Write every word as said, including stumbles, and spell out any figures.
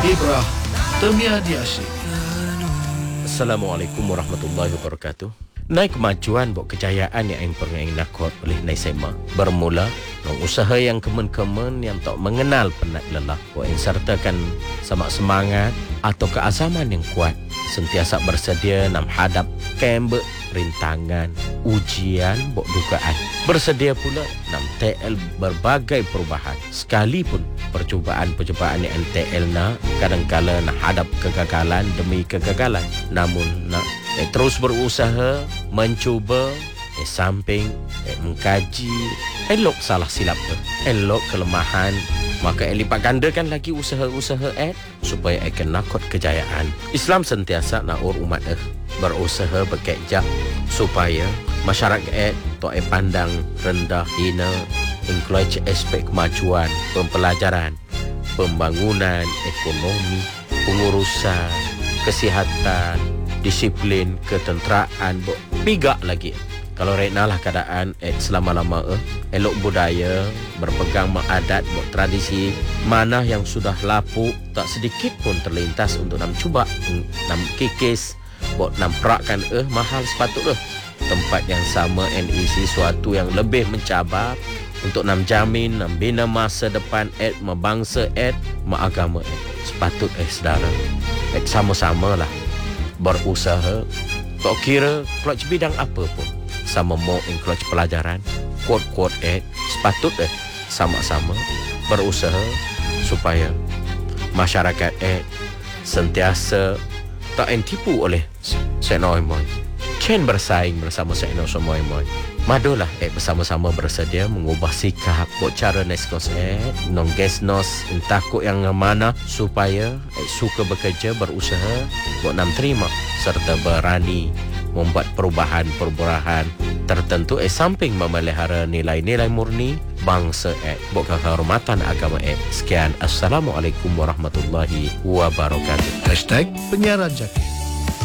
Ibrah Temiadi Asyik. Assalamualaikum warahmatullahi wabarakatuh. Naik kemajuan buat kejayaan yang pengen nakot oleh Nai Sema bermula nang usaha yang kemen-kemen yang tak mengenal penat lelah buat yang sertakan semak semangat atau keazaman yang kuat, sentiasa bersedia nam hadap kembe rintangan, ujian, buat dugaan. Bersedia pula nam T L berbagai perubahan. Sekalipun percubaan-percubaan yang T L na kadang-kala nak hadap kegagalan demi kegagalan. Namun nak eh, terus berusaha, mencuba, eh, samping, eh, mengkaji, elok salah silap tu, elok kelemahan. Maka eh, lipat gandakan lagi usaha-usaha eh, supaya eh nakot kejayaan. Islam sentiasa nak ur umat eh berusaha berkejap supaya masyarakat eh tak eh pandang rendah hina, encourage aspek kemajuan, pembelajaran, pembangunan, ekonomi, pengurusan, kesihatan, disiplin, ketenteraan, pigak lagi. Kalau rena lah keadaan eh, selama-lama eh, elok budaya, berpegang mak adat, buat tradisi, mana yang sudah lapuk, tak sedikit pun terlintas untuk nam cuba, nam kikis, buat nam perakkan eh, mahal sepatut eh. Tempat yang sama N E C suatu yang lebih mencabar untuk nam jamin, nam bina masa depan eh, membangsa eh, agama eh. Sepatut eh saudara, eh, sama-sama lah berusaha, tak kira keluar bidang apa pun, sama mau encourage pelajaran, quote-quote eh, sepatut eh sama-sama berusaha supaya masyarakat eh sentiasa tak entipu oleh Senoimoy. Ken bersaing bersama Seno Somoimoy. Madulah eh bersama-sama bersedia mengubah sikap, buat cara neskos eh, nonggesnos, entakut yang mana supaya eh, suka bekerja, berusaha, buat nam terima serta berani membuat perubahan-perubahan tertentu eh samping memelihara nilai-nilai murni bangsa eh buat kehormatan agama eh. Sekian, Assalamualaikum warahmatullahi wabarakatuh. Hashtag Penyiaran Jaki.